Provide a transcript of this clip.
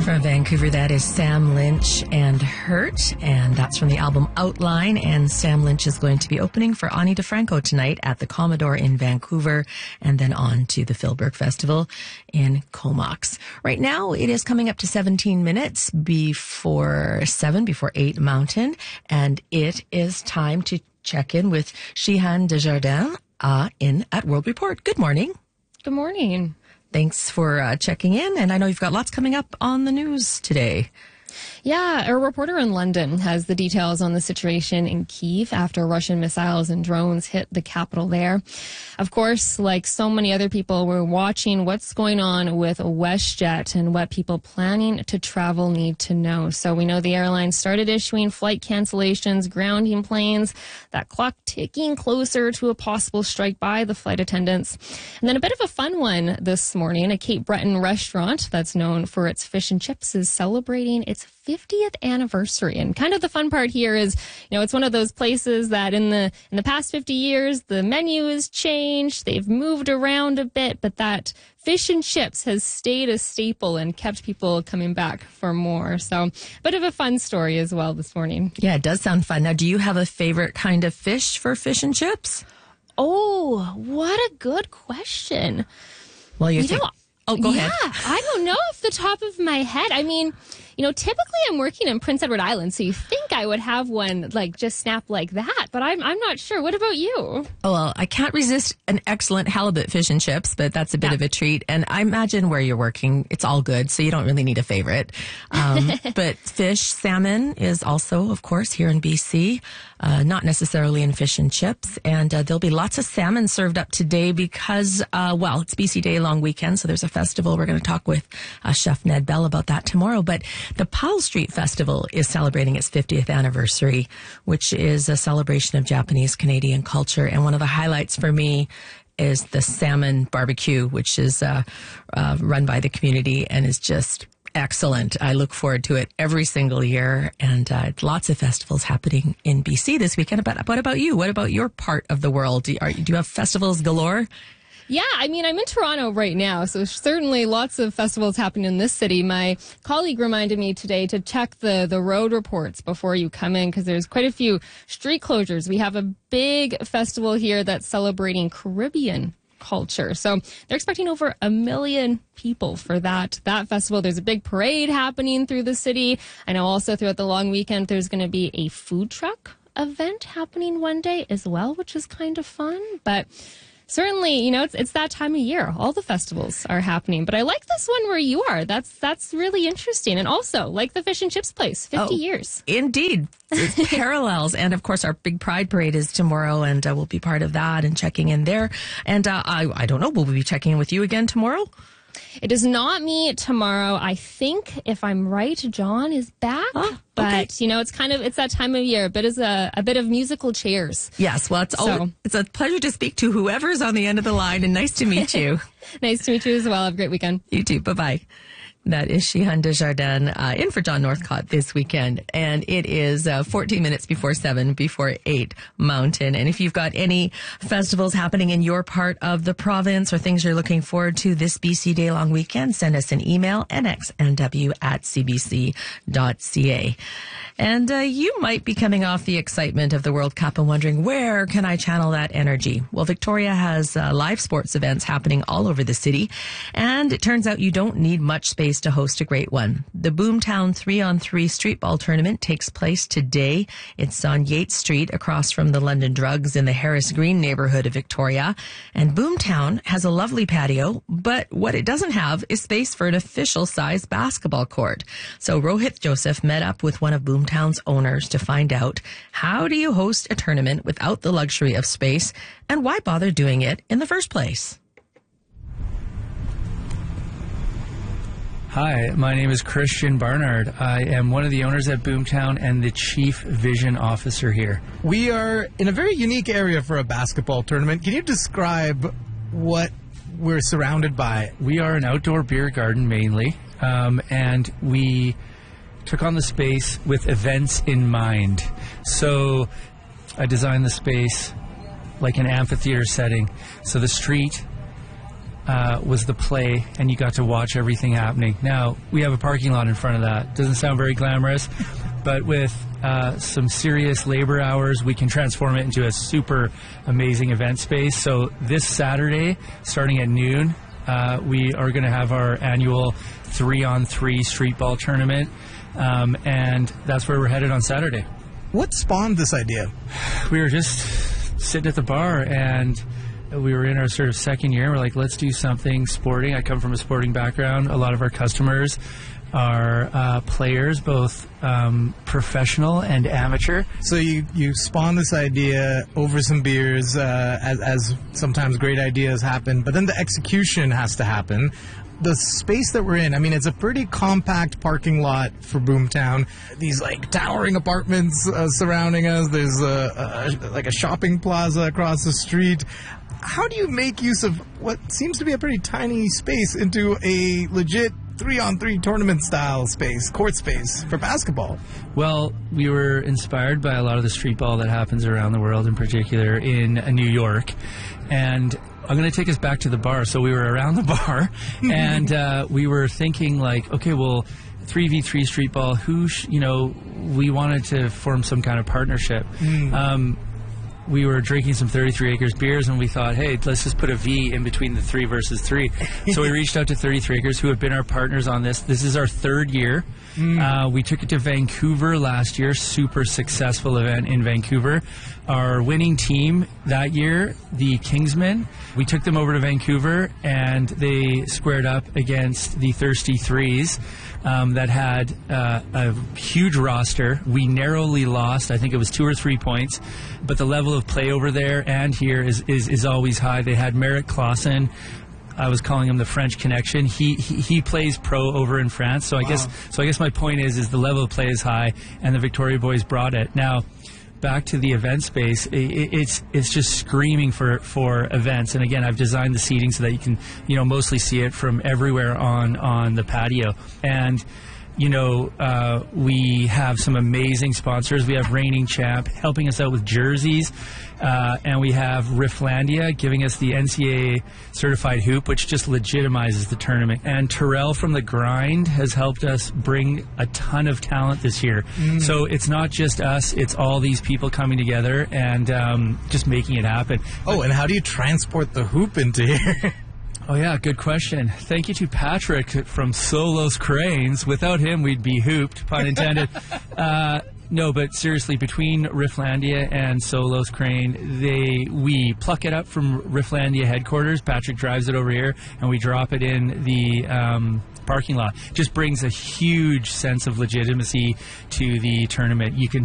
From Vancouver, that is Sam Lynch and Hurt, and that's from the album Outline. And Sam Lynch is going to be opening for Ani DeFranco tonight at the Commodore in Vancouver, and then on to the Philbrook Festival in Comox. Right now, it is coming up to 17 minutes before 8 Mountain, and it is time to check in with Shihan Desjardins in at World Report. Good morning. Good morning. Thanks for checking in, and I know you've got lots coming up on the news today. Yeah, a reporter in London has the details on the situation in Kyiv after Russian missiles and drones hit the capital there. Of course, like so many other people, we're watching what's going on with WestJet and what people planning to travel need to know. So we know the airline started issuing flight cancellations, grounding planes, that clock ticking closer to a possible strike by the flight attendants. And then a bit of a fun one this morning. A Cape Breton restaurant that's known for its fish and chips is celebrating its 50th anniversary. And kind of the fun part here is, you know, it's one of those places that in the past 50 years, the menu has changed. They've moved around a bit, but that fish and chips has stayed a staple and kept people coming back for more. So a bit of a fun story as well this morning. Yeah, it does sound fun. Now, do you have a favorite kind of fish for fish and chips? Oh, what a good question. Well, go ahead. Yeah, I don't know off the top of my head. I mean, you know, typically I'm working in Prince Edward Island, so you think I would have one like just snap like that, but I'm not sure. What about you? Oh, well, I can't resist an excellent halibut fish and chips, but that's a bit of a treat. And I imagine where you're working, it's all good, so you don't really need a favorite. But fish, salmon is also, of course, here in BC, not necessarily in fish and chips. And there'll be lots of salmon served up today because, it's BC Day long weekend, so there's a festival. We're going to talk with Chef Ned Bell about that tomorrow. But the Powell Street Festival is celebrating its 50th anniversary, which is a celebration of Japanese Canadian culture. And one of the highlights for me is the salmon barbecue, which is run by the community and is just excellent. I look forward to it every single year, and lots of festivals happening in BC this weekend. But what about you? What about your part of the world? Do you have festivals galore? Yeah, I mean, I'm in Toronto right now, so certainly lots of festivals happening in this city. My colleague reminded me today to check the road reports before you come in because there's quite a few street closures. We have a big festival here that's celebrating Caribbean culture. So they're expecting over 1 million people for that festival. There's a big parade happening through the city. I know also throughout the long weekend, there's going to be a food truck event happening one day as well, which is kind of fun. But certainly, you know, it's that time of year. All the festivals are happening. But I like this one where you are. That's really interesting. And also, like the fish and chips place, 50 years. Indeed. It's parallels. And, of course, our big Pride Parade is tomorrow, and we'll be part of that and checking in there. And I don't know, will we be checking in with you again tomorrow? It is not me tomorrow. I think, if I'm right, John is back. Oh, but, okay. you know, it's that time of year. A bit of musical chairs. Yes, well, it's a pleasure to speak to whoever's on the end of the line, and nice to meet you. Nice to meet you as well. Have a great weekend. You too. Bye-bye. That is Shihan Desjardins in for John Northcott this weekend. And it is 14 minutes before 8 Mountain. And if you've got any festivals happening in your part of the province or things you're looking forward to this BC Day long weekend, send us an email, nxnw@cbc.ca. And you might be coming off the excitement of the World Cup and wondering, where can I channel that energy? Well, Victoria has live sports events happening all over the city. And it turns out you don't need much space to host a great one. The Boomtown 3-on-3 streetball tournament takes place today. It's on Yates Street across from the London Drugs in the Harris Green neighborhood of Victoria. And Boomtown has a lovely patio, but what it doesn't have is space for an official-sized basketball court. So Rohit Joseph met up with one of Boomtown's owners to find out, how do you host a tournament without the luxury of space, and why bother doing it in the first place? Hi, my name is Christian Barnard. I am one of the owners at Boomtown and the Chief Vision Officer here. We are in a very unique area for a basketball tournament. Can you describe what we're surrounded by? We are an outdoor beer garden mainly, and we took on the space with events in mind. So I designed the space like an amphitheater setting. So the street was the play, and you got to watch everything happening. Now, we have a parking lot in front of that. Doesn't sound very glamorous, but with some serious labor hours, we can transform it into a super amazing event space. So this Saturday, starting at noon, we are going to have our annual 3-on-3 street ball tournament, and that's where we're headed on Saturday. What spawned this idea? We were just sitting at the bar, and we were in our sort of second year. We're like, let's do something sporting. I come from a sporting background. A lot of our customers are players, both professional and amateur. So you spawned this idea over some beers, as sometimes great ideas happen, but then the execution has to happen. The space that we're in, I mean, it's a pretty compact parking lot for Boomtown. These like towering apartments surrounding us. There's like a shopping plaza across the street. How do you make use of what seems to be a pretty tiny space into a legit 3-on-3 tournament style space, court space for basketball? Well, we were inspired by a lot of the street ball that happens around the world, in particular in New York. And I'm going to take us back to the bar. So we were around the bar, and we were thinking like, okay, well, 3v3 street ball, we wanted to form some kind of partnership. We were drinking some 33 Acres beers, and we thought, hey, let's just put a V in between the 3 versus 3. So we reached out to 33 Acres, who have been our partners on this. This is our third year. We took it to Vancouver last year, super successful event in Vancouver. Our winning team that year, the Kingsmen, we took them over to Vancouver, and they squared up against the Thirsty Threes that had a huge roster. We narrowly lost. I think it was 2 or 3 points, but the level of play over there and here is always high. They had Merritt Clausen. I was calling him the French Connection. He plays pro over in France. So I guess my point is the level of play is high, and the Victoria boys brought it. Now, back to the event space, it's just screaming for events. And again, I've designed the seating so that you can mostly see it from everywhere on the patio. And we have some amazing sponsors. We have Reigning Champ helping us out with jerseys, and we have Rifflandia giving us the NCAA certified hoop, which just legitimizes the tournament. And Terrell from The Grind has helped us bring a ton of talent this year. So it's not just us, it's all these people coming together and just making it happen. Oh, and how do you transport the hoop into here? Oh, yeah, good question. Thank you to Patrick from Solos Cranes. Without him, we'd be hooped, pun intended. No, but seriously, between Rifflandia and Solos Crane, we pluck it up from Rifflandia headquarters. Patrick drives it over here, and we drop it in the parking lot. Just brings a huge sense of legitimacy to the tournament. You can